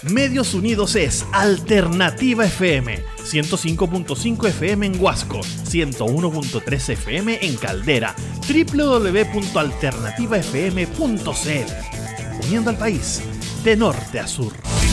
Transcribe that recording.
Medios Unidos es Alternativa FM, 105.5 FM en Huasco, 101.3 FM en Caldera, www.alternativafm.cl. Uniendo al país, de norte a sur.